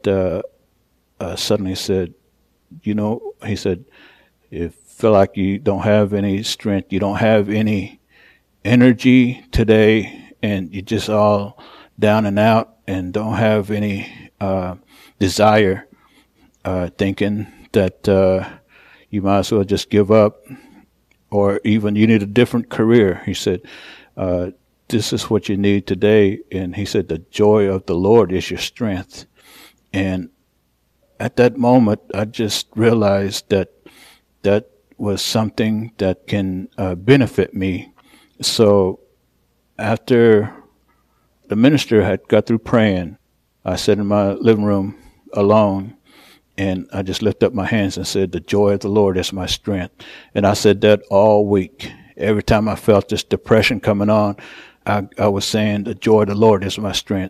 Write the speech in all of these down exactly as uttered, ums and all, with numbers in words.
uh, uh, suddenly said, you know, he said, you feel like you don't have any strength, you don't have any energy today, and you're just all down and out and don't have any uh, desire, uh, thinking that uh, you might as well just give up, or even you need a different career. He said, uh, this is what you need today. And he said, the joy of the Lord is your strength. And at that moment, I just realized that that was something that can uh, benefit me. So after the minister had got through praying, I sat in my living room alone, and I just lifted up my hands and said, the joy of the Lord is my strength. And I said that all week. Every time I felt this depression coming on, I, I was saying, the joy of the Lord is my strength.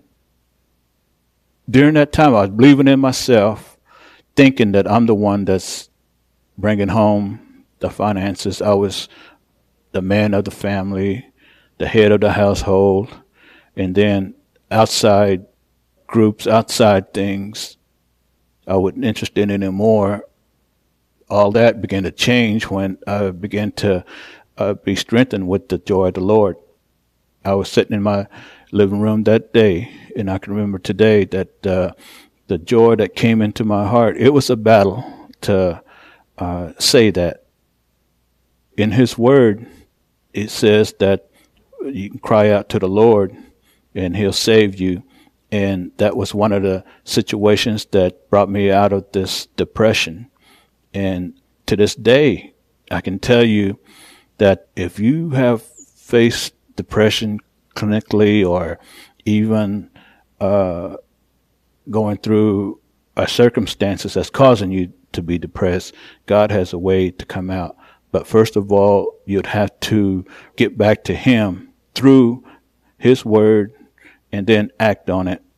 During that time, I was believing in myself, thinking that I'm the one that's bringing home the finances. I was the man of the family, the head of the household, and then outside groups, outside things, I wasn't interested in anymore. All that began to change when I began to uh, be strengthened with the joy of the Lord. I was sitting in my living room that day, and I can remember today that uh, the joy that came into my heart, it was a battle to uh, say that. In His Word, it says that you can cry out to the Lord and He'll save you. And that was one of the situations that brought me out of this depression. And to this day, I can tell you that if you have faced depression clinically, or even uh, going through uh, circumstances that's causing you to be depressed, God has a way to come out. But first of all, you'd have to get back to Him through His Word and then act on it.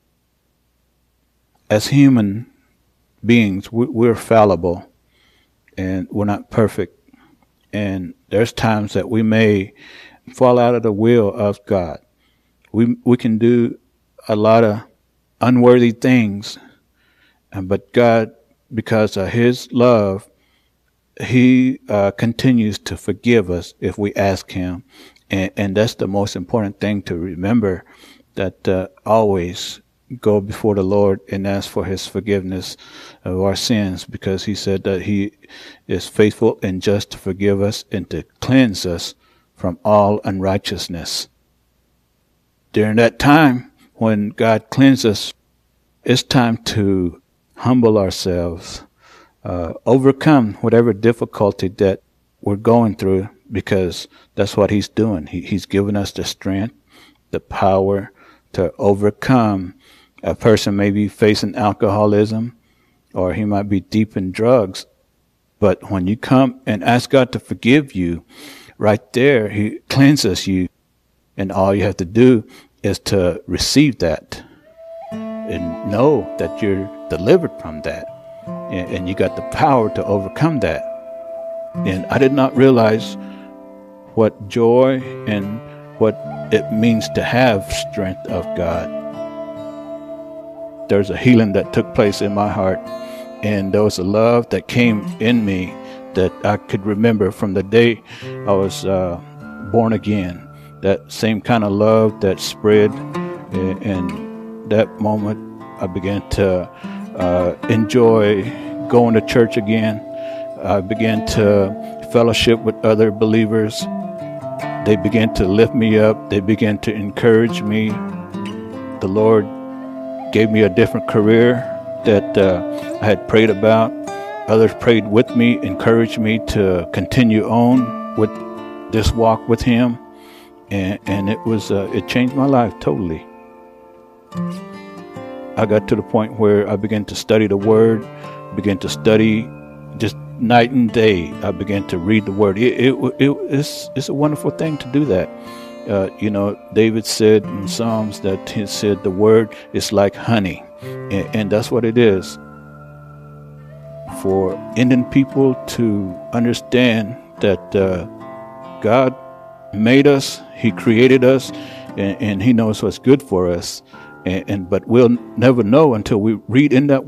As human beings, we're fallible and we're not perfect. And there's times that we may fall out of the will of God. We we can do a lot of unworthy things, but God, because of His love, He uh, continues to forgive us if we ask Him. And, and that's the most important thing to remember, that uh, always go before the Lord and ask for His forgiveness of our sins, because He said that He is faithful and just to forgive us and to cleanse us from all unrighteousness. During that time when God cleanses us, it's time to humble ourselves, uh, overcome whatever difficulty that we're going through, because that's what He's doing. He, he's given us the strength, the power to overcome. A person may be facing alcoholism, or he might be deep in drugs. But when you come and ask God to forgive you, right there, He cleanses you. And all you have to do is to receive that and know that you're delivered from that. And, and you got the power to overcome that. And I did not realize what joy and what it means to have strength of God. There's a healing that took place in my heart, and there was a love that came in me that I could remember from the day I was uh, born again. That same kind of love that spread, and, and that moment I began to uh, enjoy going to church again. I began to fellowship with other believers. They began to lift me up. They began to encourage me. The Lord gave me a different career that uh, I had prayed about. Others prayed with me, encouraged me to continue on with this walk with Him, and, and it was uh, it changed my life totally. I got to the point where I began to study the Word, began to study just night and day. I began to read the Word. It, it, it, it's, it's a wonderful thing to do that. Uh, you know, David said in Psalms that he said the Word is like honey, and, and that's what it is. For Indian people to understand that uh, God made us, He created us, and, and He knows what's good for us, and, and but we'll never know until we read in that